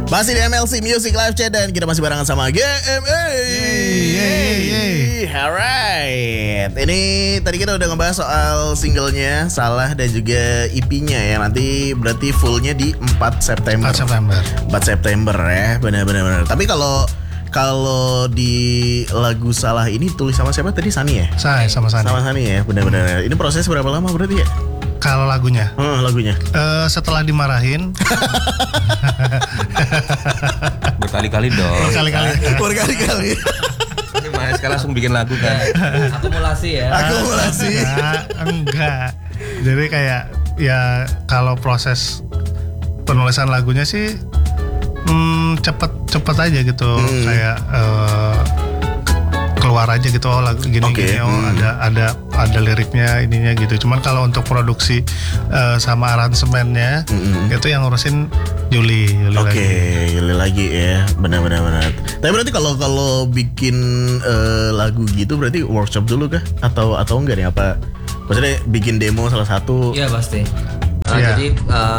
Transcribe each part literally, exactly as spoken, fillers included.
Masih di M L C Music Live Chat dan kita masih barengan sama G M A. Alright. Ini tadi kita udah ngebahas soal singlenya Salah dan juga E P-nya ya. Nanti berarti fullnya di empat September. empat September. empat September ya. Benar-benar. Tapi kalau Kalau di lagu Salah ini tulis sama siapa tadi? Sani ya? Saya sama Sani. Sama Sani ya, benar-benar. Ini proses berapa lama berarti ya? Kalau lagunya? Hmm, lagunya. Uh, setelah dimarahin. Berkali-kali dong. Berkali-kali. Berkali-kali. Ini Mas sekarang langsung bikin lagu kan. Akumulasi ya. Akumulasi. Enggak, enggak. Jadi kayak ya kalau proses penulisan lagunya sih hmm, cepet cepet aja gitu, hmm. kayak uh, keluar aja gitu, oh lagu gini okay. gini, oh hmm. ada ada ada liriknya ininya gitu. Cuman kalau untuk produksi uh, sama aransemennya hmm. itu yang ngurusin Juli, Juli Oke, lagi. okay, Juli lagi ya, benar-benar benar. Tapi berarti kalau kalau bikin uh, lagu gitu berarti workshop dulu kah? Atau atau enggak nih apa? Maksudnya bikin demo salah satu? Iya pasti. Nah, yeah. Jadi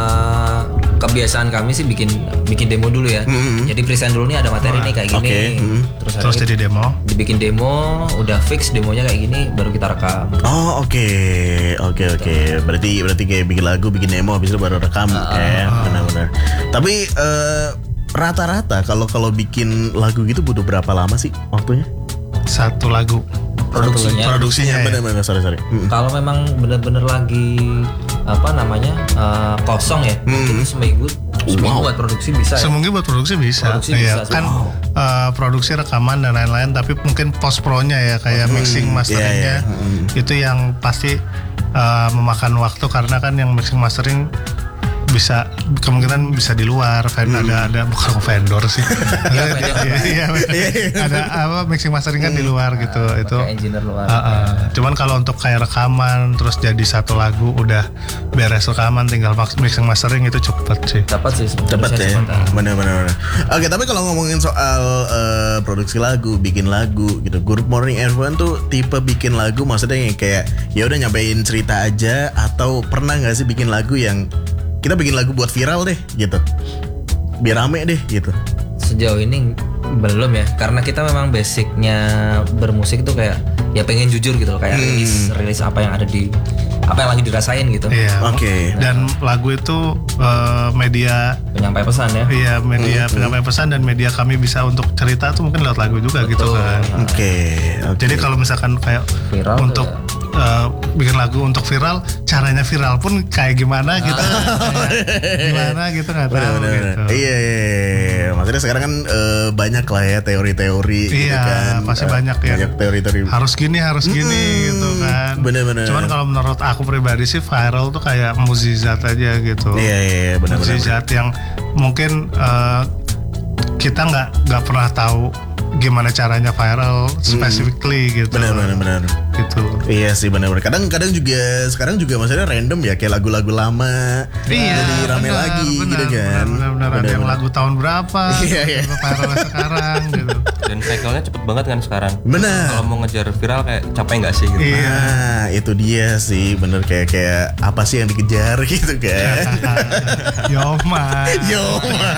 uh, kebiasaan kami sih bikin bikin demo dulu ya. Mm-hmm. Jadi present dulu nih ada materi oh, nih kayak gini. Okay. Mm-hmm. Terus, Terus jadi demo. Dibikin demo, udah fix demonya kayak gini, baru kita rekam. Oh oke, okay. oke okay, oke. Okay. Berarti berarti kayak bikin lagu, bikin demo, habis itu baru rekam, uh, ya, uh. benar-benar. Tapi uh, rata-rata kalau kalau bikin lagu gitu butuh berapa lama sih waktunya? Satu lagu. Produksinya. Produksinya. Benar-benar sorry sorry. Mm-hmm. Kalau memang benar-benar lagi apa namanya uh, kosong ya, mm-hmm. itu seminggu seminggu wow. buat produksi bisa. Ya? Seminggu buat produksi bisa. Produksi ya, bisa kan wow. uh, produksi rekaman dan lain-lain, tapi mungkin post pro-nya ya kayak mm-hmm. mixing masteringnya yeah, yeah. Mm-hmm. itu yang pasti uh, memakan waktu karena kan yang mixing mastering bisa kemungkinan bisa di luar vendor hmm. ada ada bukan vendor sih ya, iya, ada apa mixing mastering kan hmm. di luar gitu nah, itu engineer luar. Uh, uh. Cuman kalau untuk kayak rekaman terus jadi satu lagu udah beres rekaman tinggal mixing mastering itu cepet sih. Cepet sih. Cepet ya. Benar-benar. Oke, tapi kalau ngomongin soal uh, produksi lagu, bikin lagu gitu, Good Morning Everyone tuh tipe bikin lagu maksudnya yang kayak ya udah nyampein cerita aja atau pernah nggak sih bikin lagu yang kita bikin lagu buat viral deh gitu, biar rame deh gitu? Sejauh ini belum ya, karena kita memang basicnya bermusik tuh kayak ya pengen jujur gitu loh, kayak hmm. rilis rilis apa yang ada di apa yang lagi dirasain gitu. Iya. Oke. Okay. Nah, dan lagu itu uh, media penyampai pesan ya. Iya, media hmm. penyampai pesan dan media kami bisa untuk cerita tuh mungkin lewat lagu juga. Betul. Gitu kan. Oke. Okay. Okay. Jadi kalau misalkan kayak viral untuk ya. Uh, bikin lagu untuk viral, caranya viral pun kayak gimana gitu, ah. gimana gitu nggak tahu gitu. Iya, iya, iya, maksudnya sekarang kan uh, banyak lah ya teori-teori. Iya, gitu kan. Pasti uh, banyak ya. Banyak teori-teori. Harus gini, harus gini hmm, gitu kan. Bener-bener. Cuman kalau menurut aku pribadi sih viral tuh kayak mukjizat aja gitu. Iya, iya, benar-benar. Mukjizat yang mungkin uh, kita nggak nggak pernah tahu gimana caranya viral specifically hmm. gitu. Benar-benar benar. Gitu. Iya sih benar-benar. Kadang-kadang juga sekarang juga maksudnya random ya kayak lagu-lagu lama. Iya. Jadi rame benar, lagi benar, gitu kan. Benar-benar ada yang lagu tahun berapa, iya, iya. viral sekarang gitu. Dan cycle-nya cepet banget kan sekarang. Benar. Kalau mau ngejar viral kayak capek nggak sih gitu. Iya, nah, itu dia sih bener kayak kayak apa sih yang dikejar gitu kan. Yoma. Yoma.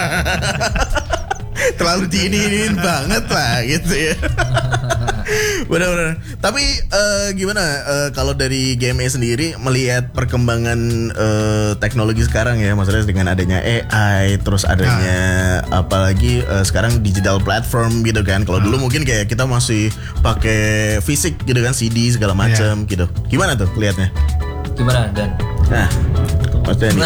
Terlalu diinin banget lah gitu ya. Benar-benar. Tapi uh, gimana uh, kalau dari G M A sendiri melihat perkembangan uh, teknologi sekarang ya, maksudnya dengan adanya A I, terus adanya nah. apalagi uh, sekarang digital platform gitu kan. Kalau nah. dulu mungkin kayak kita masih pakai fisik gitu kan, C D segala macam yeah. gitu. Gimana tuh lihatnya? Gimana Dan? Nah, Mas Dani.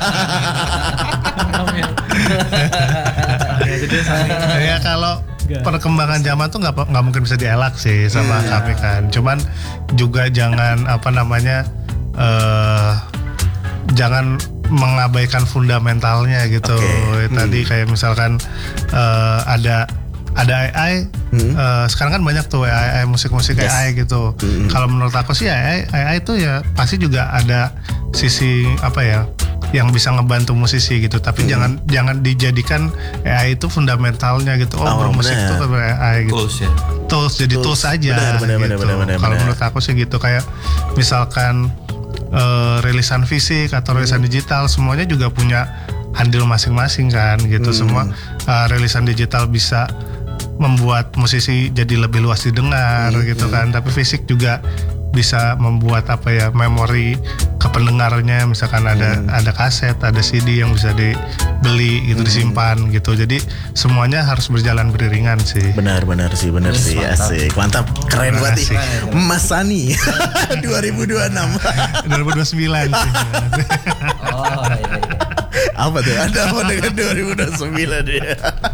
Ya kalau perkembangan zaman tuh nggak nggak mungkin bisa dielak sih sama yeah. kami kan. Cuman juga jangan apa namanya uh, jangan mengabaikan fundamentalnya gitu. Okay. Tadi hmm. kayak misalkan uh, ada ada A I, hmm. uh, sekarang kan banyak tuh A I musik-musik yes. A I gitu. Hmm. Kalau menurut aku sih A I A I itu ya pasti juga ada sisi apa ya? Yang bisa ngebantu musisi gitu, tapi hmm. jangan jangan dijadikan A I itu fundamentalnya gitu. Oh, oh bermusik itu A I gitu. Tools ya. Tools jadi tools, tools aja bener, bener, gitu. Kalau menurut aku sih gitu, kayak misalkan uh, rilisan fisik atau rilisan hmm. digital semuanya juga punya andil masing-masing kan gitu. Hmm. Semua uh, rilisan digital bisa membuat musisi jadi lebih luas didengar Hmm. gitu kan, tapi fisik juga bisa membuat apa ya, memori ke pendengarnya, misalkan ada Hmm. ada kaset, ada C D yang bisa dibeli gitu, disimpan gitu. Jadi semuanya harus berjalan beriringan sih. Benar-benar sih, benar Yes, sih, mantap. asik, mantap, keren Terima banget kasih. nih. Mas Sani dua ribu dua puluh enam. dua ribu dua puluh sembilan sih. Oh iya, iya. Apa tuh? Ada apa dengan dua ribu dua puluh sembilan ya?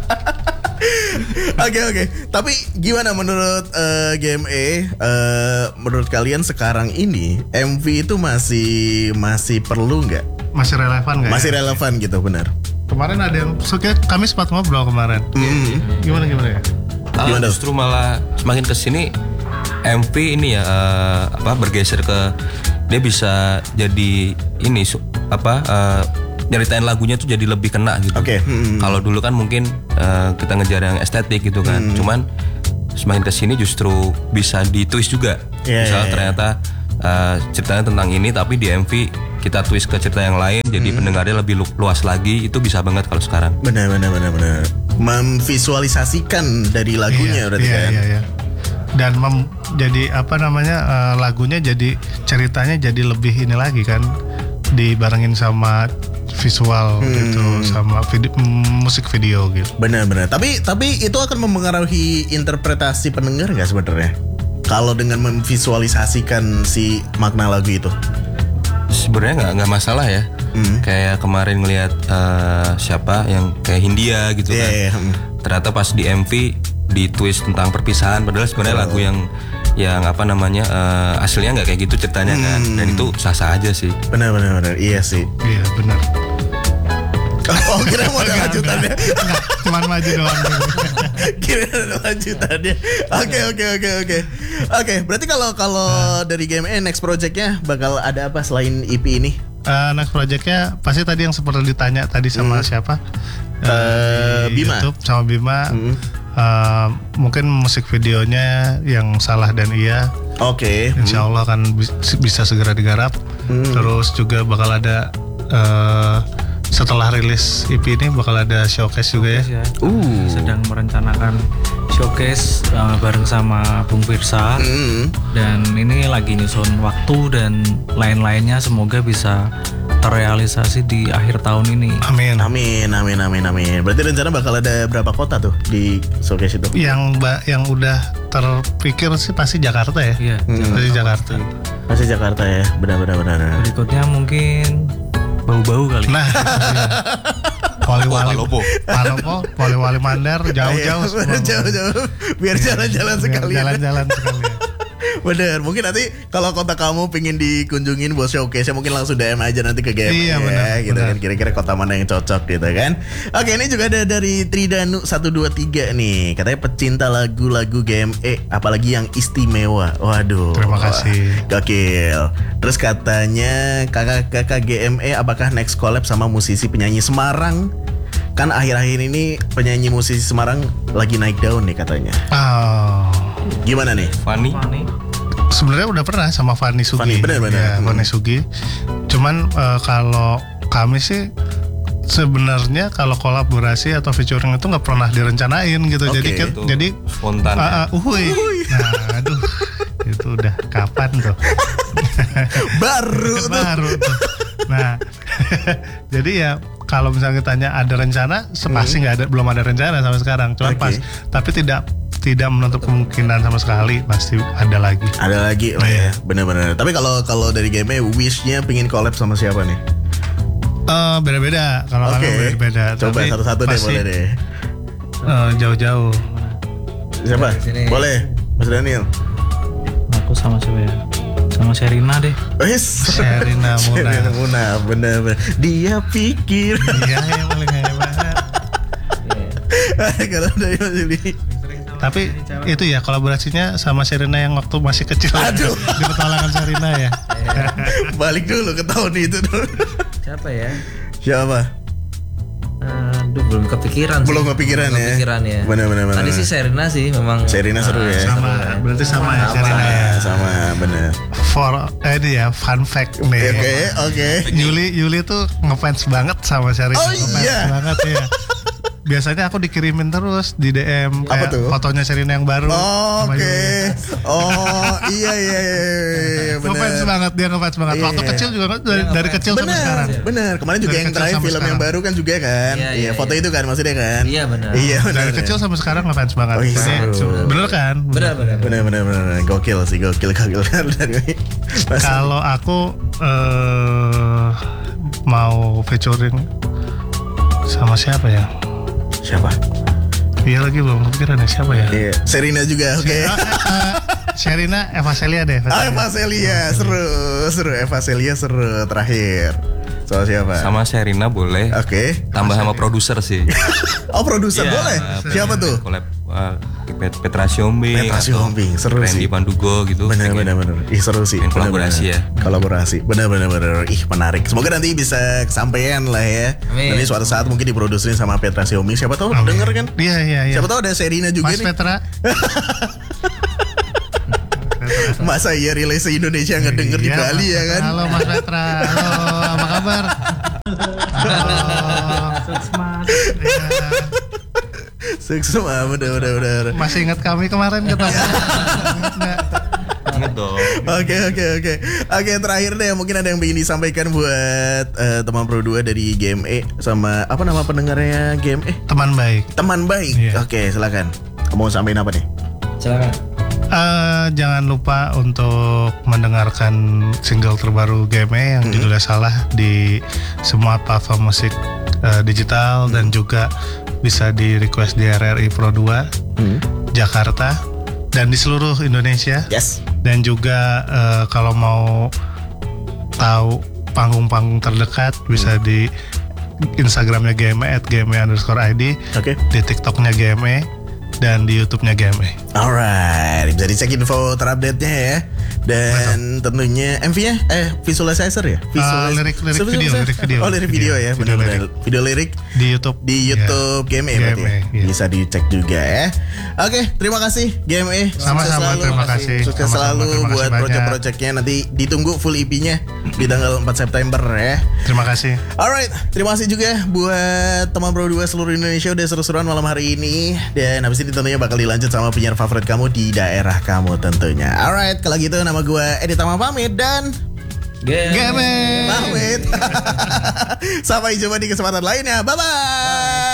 Oke oke. Tapi gimana menurut eh, G M E? eh, menurut kalian sekarang ini M V itu masih masih perlu nggak? Masih relevan nggak? Masih ya? relevan gitu, benar? Kemarin ada yang suka, kami sempat ngobrol kemarin. Mm. Gimana gimana ya? Ah, Gimana? justru malah semakin kesini M V ini ya eh, apa bergeser ke dia bisa jadi ini su- apa eh, nyeritain lagunya tuh jadi lebih kena gitu. Oke. Hmm. Kalau dulu kan mungkin eh, kita ngejar yang estetik gitu kan. Hmm. Cuman semakin kesini justru bisa ditwist juga. Iya, Misalnya iya, ternyata eh, ceritanya tentang ini tapi di M V kita twist ke cerita yang lain jadi Hmm. pendengarnya lebih lu- luas lagi. Itu bisa banget kalau sekarang. Benar benar benar benar. Memvisualisasikan dari lagunya Iya, berarti iya, kan. iya, iya. Dan mem- jadi apa namanya, eh, lagunya jadi ceritanya jadi lebih ini lagi kan, dibarengin sama visual Hmm. gitu, sama video, musik video gitu. Benar-benar. Tapi tapi itu akan mempengaruhi interpretasi pendengar nggak sebenarnya? Kalau dengan memvisualisasikan si makna lagu itu. Sebenarnya nggak nggak masalah ya. Hmm. Kayak kemarin ngelihat eh, siapa yang kayak Hindia gitu Iya, kan. iya, hmm. Ternyata pas di M V di twist tentang perpisahan. Padahal sebenarnya lagu yang yang apa namanya eh, aslinya nggak kayak gitu ceritanya kan. Hmm. Dan itu sah-sah aja sih. Benar benar benar. Iya sih. Iya benar. Oh, kira mau ada lanjutannya. Enggak, cuman maju doang gitu. Kira ada lanjutannya. Oke oke oke oke. Oke, berarti kalau kalau dari G M E next projectnya bakal ada apa selain E P ini? Eh, next projectnya pasti tadi yang seperti ditanya tadi sama siapa? Eh, di Bima. YouTube sama Bima. Hmm. Eh, mungkin musik videonya yang Salah dan Iya, Oke. Insya Allah akan bis- bisa segera digarap. Hmm. Terus juga bakal ada eh, setelah rilis E P ini bakal ada showcase juga ya. ya. Uh. Sedang merencanakan showcase uh, bareng sama Bung Pirsa, Hmm. dan ini lagi nyusun waktu dan lain-lainnya, semoga bisa terrealisasi di akhir tahun ini. Amin. Amin amin amin amin. Berarti rencana bakal ada berapa kota tuh di showcase itu? Yang ba- yang udah terpikir sih pasti Jakarta ya. Iya, Hmm. Pasti Jakarta. Masih Jakarta ya. Benar benar benar. benar. berikutnya mungkin bau-bau kali. Nah, Wali-wali Palopo. Palopo, Wali-wali Mandar, jauh-jauh semua. Jauh-jauh. Biar jalan-jalan Biar sekali. Jalan-jalan sekalian. Bener, mungkin nanti kalau kota kamu pengen dikunjungin buat showcase, mungkin langsung D M aja nanti ke G M E Iya, ya, benar, gitu benar. kan. Kira-kira kota mana yang cocok gitu kan. Oke, ini juga ada dari Tridanu satu dua tiga nih. Katanya pecinta lagu-lagu G M E, apalagi yang istimewa. Waduh. Terima kasih. Gokil. Terus katanya kakak-kakak G M E apakah next collab sama musisi penyanyi Semarang? Kan akhir-akhir ini penyanyi musisi Semarang lagi naik daun nih katanya. Oh. Gimana nih? Fanny. Fani. Sebenarnya udah pernah sama Fanny Sugi. Fanny, benar-benar. Ya, Hmm. Fanny Sugi. Cuman eh, kalau kami sih sebenarnya kalau kolaborasi atau featuring itu nggak pernah direncanain gitu. Oke. Jadi kan- Itu jadi spontan. ah, ah, uhuy. Nah, aduh. Itu udah kapan tuh? Baru tuh. Baru tuh. Nah, jadi ya kalau misalnya tanya ada rencana, pasti nggak ada, belum ada rencana sampai sekarang. Cuma Oke. pas, tapi tidak tidak menutup kemungkinan sama sekali, pasti ada lagi. Ada lagi, oh Iya. ya, benar-benar. Tapi kalau kalau dari G M E, wishnya pingin collab sama siapa nih? Eh, beda-beda, kalau Oke, kami beda-beda. coba Tapi satu-satu deh pasti, boleh deh. eh, jauh-jauh. Siapa? Dari sini. Boleh, Mas Daniel. Aku sama siapa ya? Sama Sherina deh. Wes. Sherina Munaf. Sherina Munaf, benar-benar. Dia pikir. Iya, yang paling hebat. Kalau dari Mas Yuli. Tapi itu ya kolaborasinya sama Sherina yang waktu masih kecil. Aduh. Di petualangan Sherina ya. Balik dulu ke tahun itu dulu. Siapa ya? Siapa? Eh, Aduh, belum kepikiran sih. Belum kepikiran Belum ya. kepikiran ya. Bener, bener, bener. Tadi sih Serena sih memang. Serena seru Ah, ya. Sama, berarti sama ya Serena ya. Sama, sama bener. For eh ini ya fun fact Oke, nih. oke. Yuli Yuli tuh ngefans banget sama Serena. Oh, Ngefans iya. banget ya. Biasanya aku dikirimin terus di D M Apa kayak tuh? fotonya Serena yang baru. sama Oke. Yuli. Oh, iya iya iya, iya Ngefans bener. banget dia ngefans banget. Waktu Iya. kecil juga kan dari, dari kecil sampai sekarang. Bener, bener. Kemarin juga Dari yang kecil terakhir sampai film yang sekarang. baru kan juga kan. Iya, Iya, iya, foto iya. itu kan maksudnya kan. Iya, bener. Iya bener. Dari kecil sampai sekarang ngefans banget. Oh, iya, Jadi, seru. bener kan? Benar benar. Bener bener bener gokil sih gokil gokil Mas- Kalau aku eh mau featuring sama siapa ya? siapa? Iya lagi belum kepikiran ya siapa ya? Iya, Serena juga oke. Eh, Sherina Eva Celia deh. Eva Ah, Celia. Eva Celia seru seru Eva Celia seru terakhir. Soal siapa? Sama Serena boleh. Oke. Tambah sama produser sih. Oh produser Iya, boleh. Siapa tuh? Collab uh, Pet- Petra Siombing. Petra atau Siombing, seru Randy sih. Pandugo gitu. Bener pengen. bener bener. Ih seru sih. Pengen Bener, kolaborasi bener. ya. Kolaborasi. Bener bener bener. Ih menarik. Semoga nanti bisa kesampaian lah ya. Amin. Nanti suatu saat mungkin diproduksi sama Petra Siombing. Siapa tahu Amin. denger kan? Iya iya iya. Siapa tahu ada Serena juga Mas nih. Petra. Masa iya relay se-Indonesia nggak denger di Iya, Bali Mas ya Petra. kan? Halo Mas Petra. Halo, apa kabar? Halo. Iya. Sukses mah bener bener bener. Masih ingat kami kemarin ketemu? Ingat nggak? Ingat dong. Oke oke oke oke terakhir deh mungkin ada yang ingin disampaikan buat eh, teman Pro dua dari G M E sama apa nama pendengarnya G M E Teman baik. teman baik. Iya. Oke silakan. Kamu mau sampaikan apa nih? Silakan. Eh, jangan lupa untuk mendengarkan single terbaru G M E yang judulnya Salah di semua platform musik eh, digital dan juga bisa di request di R R I Pro dua Jakarta dan di seluruh Indonesia. Yes. Dan juga eh, kalau mau tahu panggung-panggung terdekat bisa di Instagramnya G M E at G M E underscore I D, Oke. di TikToknya G M E dan di YouTube-nya G M E. Alright, bisa dicek info terupdate-nya ya. Dan tentunya M V-nya eh visualizer ya? Uh, lirik- lirik Visualizer? video, lirik video. Oh, lirik video, ya, Video benar-benar. Video lirik Di YouTube. di YouTube G M E G M E, berarti ya? iya. Bisa dicek juga ya. Oke, terima kasih G M E. Sukses Sama-sama, selalu. terima kasih. Sukses Sama-sama, selalu terima kasih buat banyak. project-projectnya. Nanti ditunggu full E P-nya di tanggal empat September ya. Terima kasih. Alright, terima kasih juga buat teman Pro dua seluruh Indonesia udah seru-seruan malam hari ini. Dan habis ini tentunya bakal dilanjut sama penyiar favorit kamu di daerah kamu tentunya. Alright, kalau gitu nama gue Edi Tama pamit dan G M E. pamit. Sampai jumpa di kesempatan lainnya. Bye-bye.